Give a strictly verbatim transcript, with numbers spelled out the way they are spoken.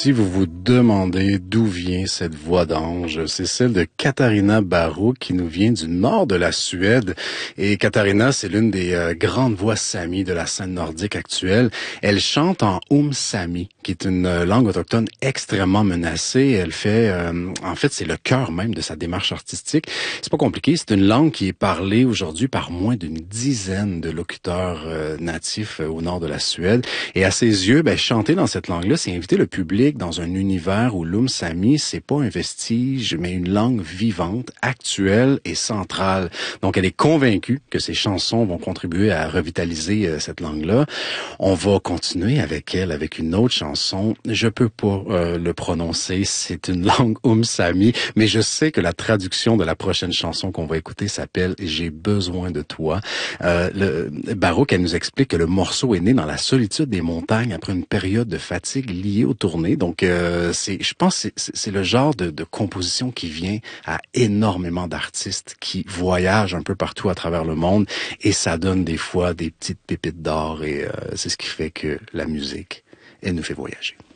Si vous vous demandez d'où vient cette voix d'ange, c'est celle de Katarina Barou qui nous vient du nord de la Suède. Et Katarina, c'est l'une des euh, grandes voix samis de la scène nordique actuelle. Elle chante en Oum Sami, qui est une euh, langue autochtone extrêmement menacée. Elle fait, euh, en fait, c'est le cœur même de sa démarche artistique. C'est pas compliqué, c'est une langue qui est parlée aujourd'hui par moins d'une dizaine de locuteurs euh, natifs euh, au nord de la Suède. Et à ses yeux, ben, chanter dans cette langue-là, c'est inviter le public dans un univers où l'Oum Sami, c'est pas un vestige, mais une langue vivante, actuelle et centrale. Donc, elle est convaincue que ses chansons vont contribuer à revitaliser euh, cette langue-là. On va continuer avec elle, avec une autre chanson. Je peux pas euh, le prononcer, c'est une langue Oum Sami, mais je sais que la traduction de la prochaine chanson qu'on va écouter s'appelle « J'ai besoin de toi ». Euh, le Baroque, elle nous explique que le morceau est né dans la solitude des montagnes après une période de fatigue liée aux tournées. Donc, euh, c'est, je pense, que c'est, c'est le genre de, de composition qui vient à énormément d'artistes qui voyagent un peu partout à travers le monde, et ça donne des fois des petites pépites d'or, et euh, c'est ce qui fait que la musique, elle nous fait voyager.